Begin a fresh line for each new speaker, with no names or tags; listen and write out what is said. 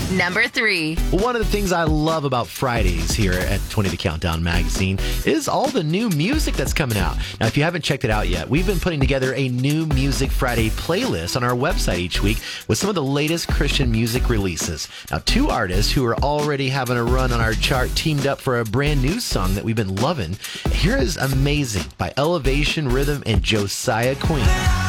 Number 3.
One of the things I love about Fridays here at 20 The Countdown magazine is all the new music that's coming out. Now, if you haven't checked it out yet, we've been putting together a new Music Friday playlist on our website each week with some of the latest Christian music releases. Now, 2 artists who are already having a run on our chart teamed up for a brand new song that we've been loving. Here is Amazing by Elevation Rhythm and Josiah Queen.